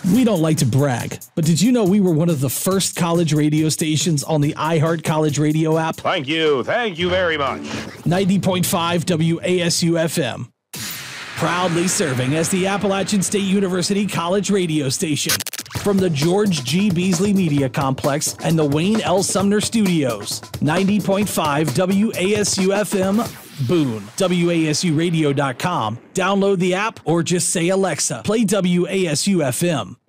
We don't like to brag, but did you know we were one of the first college radio stations on the iHeart College Radio app? Thank you very much. 90.5 WASU FM. Proudly serving as the Appalachian State University College radio station. From the George G. Beasley Media Complex and the Wayne L. Sumner Studios. 90.5 WASU FM. Boone, WASUradio.com. Download the app or just say, Alexa, play WASU FM.